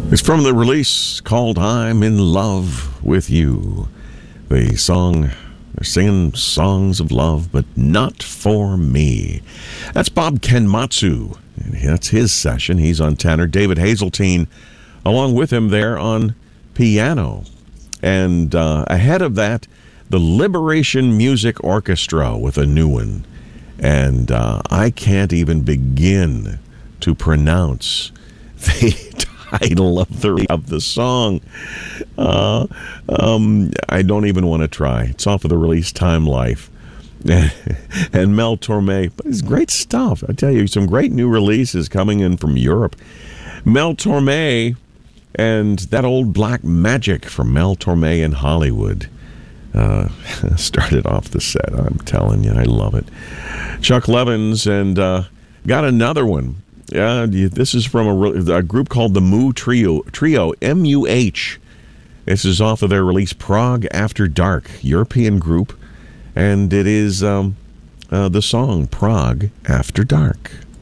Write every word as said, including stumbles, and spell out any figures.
It's from the release called I'm in Love with You. The song, they're singing songs of love, but not for me. That's Bob Kenmatsu. That's his session. He's on tenor. David Hazeltine along with him there on piano. And uh, ahead of that, the Liberation Music Orchestra with a new one. And uh, I can't even begin to pronounce the title of the of the song. Uh, um, I don't even want to try. It's off of the release Time Life. And Mel Torme, but it's great stuff. I tell you, some great new releases coming in from Europe. Mel Torme and that old Black Magic from Mel Torme in Hollywood. Uh, started off the set. I'm telling you, I love it. Chuck Levins and uh, got another one. Uh, this is from a, a group called the Moo Trio, Trio, M U H. This is off of their release Prague After Dark, European group, and it is um, uh, the song Prague After Dark.